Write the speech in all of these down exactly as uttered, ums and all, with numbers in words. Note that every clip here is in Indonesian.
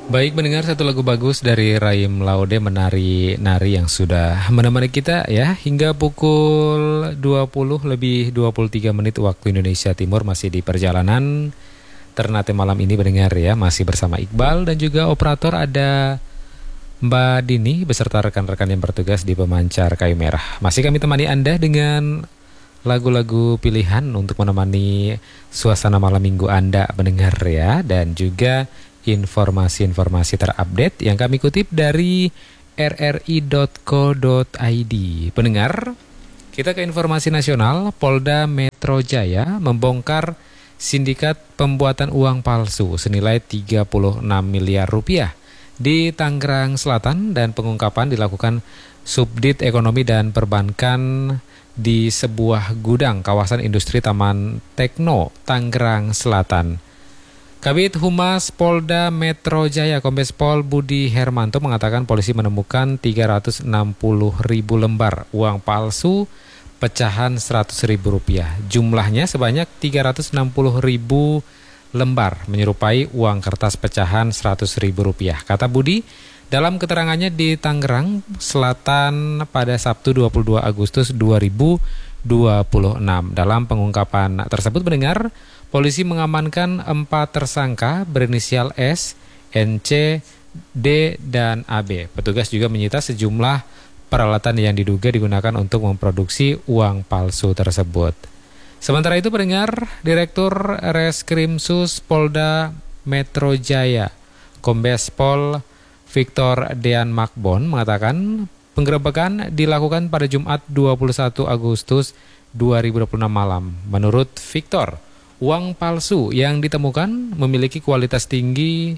Baik, mendengar satu lagu bagus dari Raim Laude, menari nari yang sudah menemani kita ya hingga pukul dua puluh lebih dua puluh tiga menit waktu Indonesia Timur. Masih di perjalanan Ternate malam ini mendengar ya, masih bersama Iqbal dan juga operator ada Mbak Dini beserta rekan-rekan yang bertugas di pemancar kayu merah. Masih kami temani Anda dengan lagu-lagu pilihan untuk menemani suasana malam minggu Anda mendengar ya, dan juga informasi-informasi terupdate yang kami kutip dari r r i dot co dot i d. Pendengar, kita ke informasi nasional. Polda Metro Jaya membongkar sindikat pembuatan uang palsu senilai tiga puluh enam miliar rupiah di Tangerang Selatan, dan pengungkapan dilakukan Subdit Ekonomi dan Perbankan di sebuah gudang kawasan industri Taman Tekno, Tangerang Selatan. Kabid Humas Polda Metro Jaya Kombes Pol Budi Hermanto mengatakan polisi menemukan tiga ratus enam puluh ribu lembar uang palsu pecahan seratus ribu rupiah. Jumlahnya sebanyak tiga ratus enam puluh ribu lembar menyerupai uang kertas pecahan seratus ribu rupiah. Kata Budi dalam keterangannya di Tangerang Selatan pada Sabtu dua puluh dua Agustus dua ribu dua puluh enam. Dalam pengungkapan tersebut mendengar polisi mengamankan empat tersangka berinisial S, N C, D, dan A B. Petugas juga menyita sejumlah peralatan yang diduga digunakan untuk memproduksi uang palsu tersebut. Sementara itu pendengar, Direktur Reskrimsus Polda Metro Jaya, Kombes Pol Victor Dean Makbon mengatakan penggerebekan dilakukan pada Jumat dua puluh satu Agustus dua ribu dua puluh enam malam. Menurut Victor, uang palsu yang ditemukan memiliki kualitas tinggi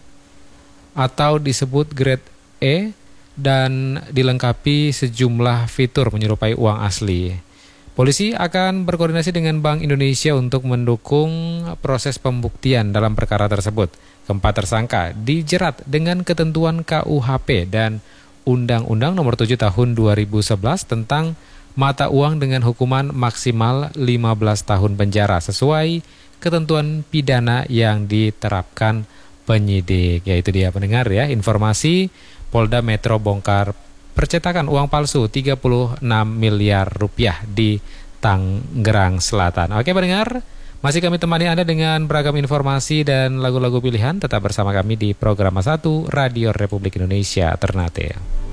atau disebut grade E dan dilengkapi sejumlah fitur menyerupai uang asli. Polisi akan berkoordinasi dengan Bank Indonesia untuk mendukung proses pembuktian dalam perkara tersebut. Keempat tersangka dijerat dengan ketentuan K U H P dan Undang-Undang Nomor tujuh Tahun dua ribu sebelas tentang mata uang dengan hukuman maksimal lima belas tahun penjara sesuai ketentuan pidana yang diterapkan penyidik. Yaitu dia pendengar ya, informasi Polda Metro bongkar percetakan uang palsu tiga puluh enam miliar rupiah di Tangerang Selatan. Oke pendengar, masih kami temani Anda dengan beragam informasi dan lagu-lagu pilihan. Tetap bersama kami di Program satu Radio Republik Indonesia Ternate.